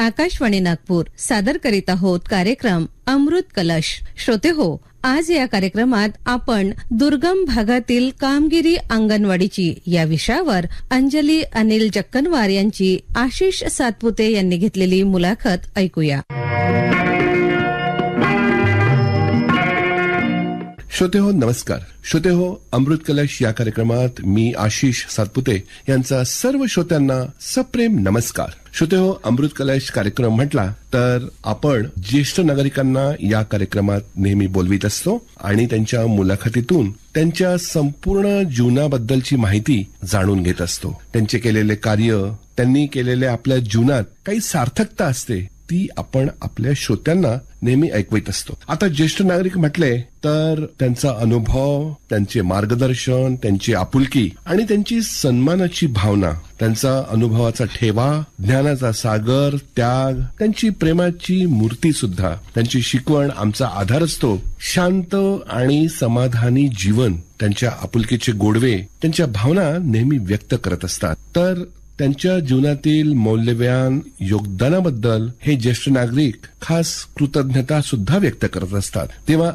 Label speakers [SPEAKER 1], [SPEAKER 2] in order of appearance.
[SPEAKER 1] आकाशवाणी नागपूर सादर करीत आहोत कार्यक्रम अमृत कलश. श्रोते हो, आज या कार्यक्रमात आपण दुर्गम भागातील कामगिरी अंगणवाडीची या विषयावर अंजली अनिल जक्कनवार यांची आशिष सातपुते यांनी घेतलेली मुलाखत ऐकूया.
[SPEAKER 2] श्रोते हो, नमस्कार. श्रोते हो, अमृत कलश या कार्यक्रमात मी आशिष सातपुते यांचा सर्व श्रोत्यांना सप्रेम नमस्कार. श्रोते हो, अमृत कलश कार्यक्रम म्हटला तर आपण ज्येष्ठ नागरिकांना या कार्यक्रमात नेहमी बोलवित असतो आणि त्यांच्या मुलाखतीतून त्यांच्या संपूर्ण जीवनाबद्दलची माहिती जाणून घेत असतो. त्यांचे केलेले कार्य, त्यांनी केलेल्या आपल्या जीवनात काही सार्थकता असते ती आपण आपल्या श्रोत्यांना नेहमी ऐकवित असतो. आता ज्येष्ठ नागरिक म्हटले तर त्यांचा अनुभव, त्यांचे मार्गदर्शन, त्यांची आपुलकी आणि त्यांची सन्मानाची भावना, त्यांचा अनुभवाचा ठेवा, ज्ञानाचा सागर, त्याग, त्यांची प्रेमाची मूर्ती सुद्धा, त्यांची शिकवण आमचा आधार असतो. शांत आणि समाधानी जीवन, त्यांच्या आपुलकीचे गोडवे, त्यांच्या भावना नेहमी व्यक्त करत असतात. तर त्यांच्या जीवनातील मौल्यवान योगदानाबद्दल हे ज्येष्ठ नागरिक खास कृतज्ञता सुद्धा व्यक्त करत असतात. तेव्हा